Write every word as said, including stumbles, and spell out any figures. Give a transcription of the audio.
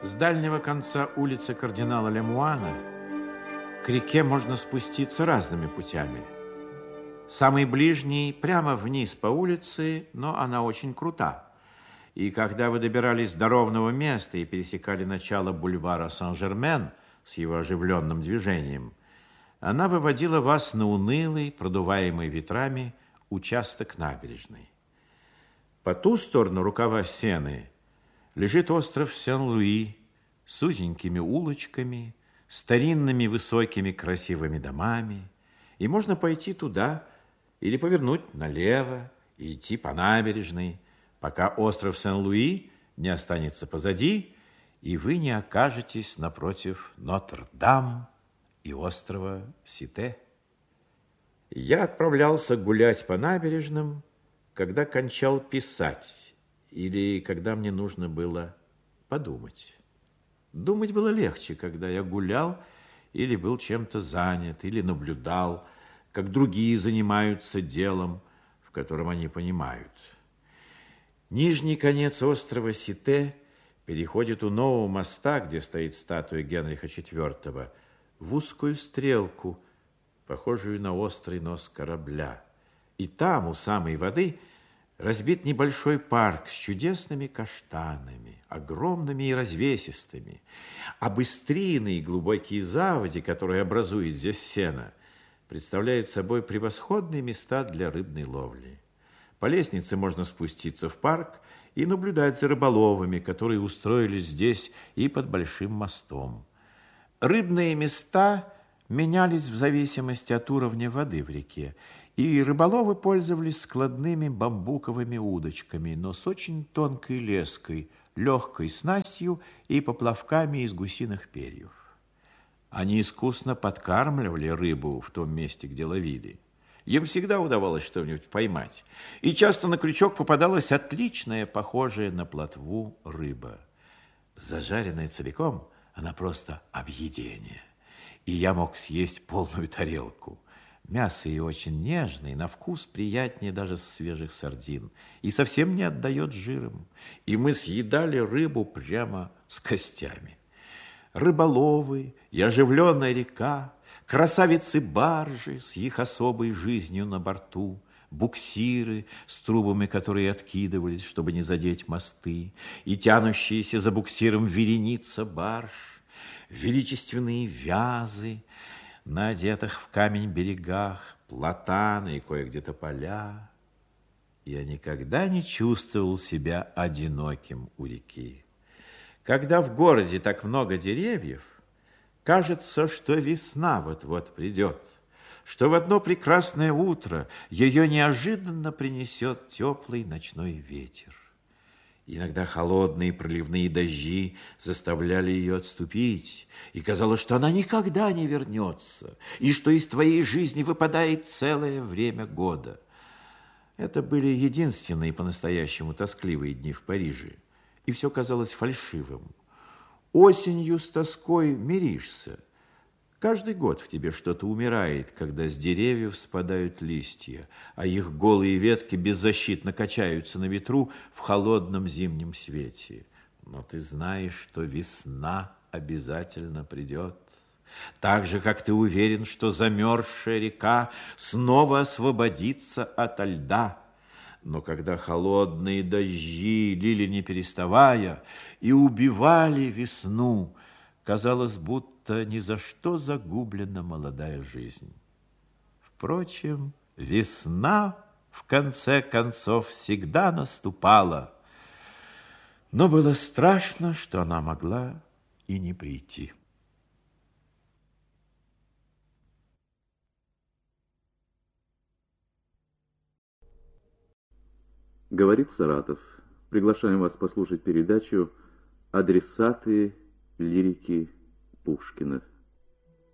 С дальнего конца улицы кардинала Лемуана к реке можно спуститься разными путями. Самый ближний прямо вниз по улице, но она очень крута. И когда вы добирались до ровного места и пересекали начало бульвара Сен-Жермен с его оживленным движением, она выводила вас на унылый, продуваемый ветрами, участок набережной. По ту сторону рукава Сены лежит остров Сен-Луи с узенькими улочками, старинными высокими красивыми домами, и можно пойти туда или повернуть налево и идти по набережной, пока остров Сен-Луи не останется позади, и вы не окажетесь напротив Нотр-Дам и острова Сите. Я отправлялся гулять по набережным, когда кончал писать, или когда мне нужно было подумать. Думать было легче, когда я гулял или был чем-то занят, или наблюдал, как другие занимаются делом, в котором они понимают. Нижний конец острова Сите переходит у нового моста, где стоит статуя Генриха четвёртого, в узкую стрелку, похожую на острый нос корабля. И там, у самой воды, разбит небольшой парк с чудесными каштанами, огромными и развесистыми. А быстрины и глубокие заводи, которые образует здесь Сена, представляют собой превосходные места для рыбной ловли. По лестнице можно спуститься в парк и наблюдать за рыболовами, которые устроились здесь и под большим мостом. Рыбные места менялись в зависимости от уровня воды в реке, и рыболовы пользовались складными бамбуковыми удочками, но с очень тонкой леской, легкой снастью и поплавками из гусиных перьев. Они искусно подкармливали рыбу в том месте, где ловили. Им всегда удавалось что-нибудь поймать, и часто на крючок попадалась отличная, похожая на плотву рыба. Зажаренная целиком, она просто объедение, и я мог съесть полную тарелку. Мясо ее очень нежное, на вкус приятнее даже свежих сардин, и совсем не отдает жиром. И мы съедали рыбу прямо с костями. Рыболовы и оживленная река, красавицы-баржи с их особой жизнью на борту, буксиры с трубами, которые откидывались, чтобы не задеть мосты, и тянущиеся за буксиром вереница барж, величественные вязы, на одетых в камень берегах, платаны и кое-где поля. Я никогда не чувствовал себя одиноким у реки. Когда в городе так много деревьев, кажется, что весна вот-вот придет, что в одно прекрасное утро ее неожиданно принесет теплый ночной ветер. Иногда холодные проливные дожди заставляли ее отступить, и казалось, что она никогда не вернется, и что из твоей жизни выпадает целое время года. Это были единственные по-настоящему тоскливые дни в Париже, и все казалось фальшивым. Осенью с тоской миришься. Каждый год в тебе что-то умирает, когда с деревьев спадают листья, а их голые ветки беззащитно качаются на ветру в холодном зимнем свете. Но ты знаешь, что весна обязательно придет. Так же, как ты уверен, что замерзшая река снова освободится ото льда. Но когда холодные дожди лили не переставая и убивали весну, казалось, будто ни за что загублена молодая жизнь. Впрочем, весна, в конце концов, всегда наступала, но было страшно, что она могла и не прийти. Говорит Саратов. Приглашаем вас послушать передачу «Адресаты лирики Пушкина».